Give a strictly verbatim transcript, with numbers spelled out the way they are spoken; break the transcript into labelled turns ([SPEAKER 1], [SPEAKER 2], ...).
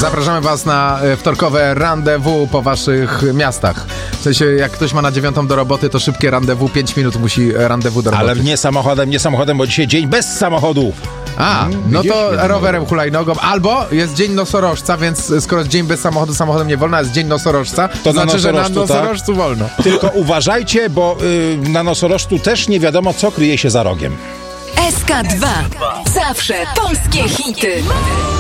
[SPEAKER 1] Zapraszamy was na wtorkowe rendezvous po waszych miastach. W sensie, jak ktoś ma na dziewiątą do roboty, to szybkie rendezvous, pięć minut musi rendezvous do roboty.
[SPEAKER 2] Ale nie samochodem, nie samochodem, bo dzisiaj dzień bez samochodu.
[SPEAKER 1] A,
[SPEAKER 2] Hmm,
[SPEAKER 1] no
[SPEAKER 2] widzisz?
[SPEAKER 1] to rowerem, hulajnogą, albo jest dzień nosorożca, więc skoro jest dzień bez samochodu, samochodem nie wolno, a jest dzień nosorożca, to, to znaczy,
[SPEAKER 2] na
[SPEAKER 1] że na
[SPEAKER 2] nosorożcu,
[SPEAKER 1] nosorożcu tak? wolno.
[SPEAKER 2] Tylko uważajcie, bo y, na nosorożcu też nie wiadomo, co kryje się za rogiem.
[SPEAKER 3] S K dwa. Zawsze polskie hity.